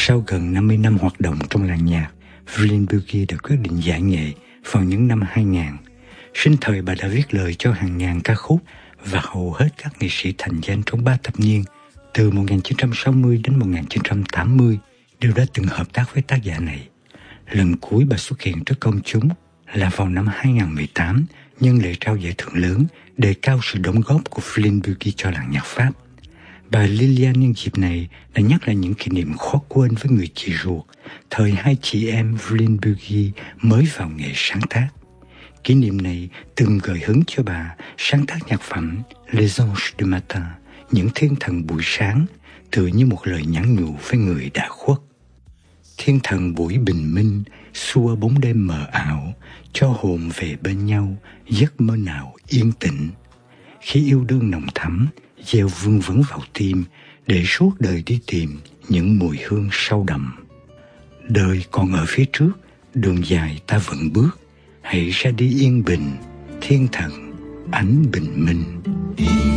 Sau gần 50 năm hoạt động trong làng nhạc, Vrlin Bugey đã quyết định giải nghệ vào những năm 2000. Sinh thời bà đã viết lời cho hàng ngàn ca khúc và hầu hết các nghệ sĩ thành danh trong 3 thập niên, từ 1960 đến 1980, đều đã từng hợp tác với tác giả này. Lần cuối bà xuất hiện trước công chúng là vào năm 2018, nhân lễ trao giải thưởng lớn đề cao sự đóng góp của Vrlin Bugey cho làng nhạc Pháp. Bà Liliane nhân dịp này đã nhắc lại những kỷ niệm khó quên với người chị ruột, thời hai chị em Vrlin Bugey mới vào nghề sáng tác. Kỷ niệm này từng gợi hứng cho bà sáng tác nhạc phẩm Les Anges du Matin, những thiên thần buổi sáng, tựa như một lời nhắn nhủ với người đã khuất. Thiên thần buổi bình minh xua bóng đêm mờ ảo, cho hồn về bên nhau, giấc mơ nào yên tĩnh. Khi yêu đương nồng thắm, gieo vương vấn vào tim, để suốt đời đi tìm những mùi hương sâu đậm. Đời còn ở phía trước, đường dài ta vẫn bước, hãy ra đi yên bình, thiên thần, ánh bình minh.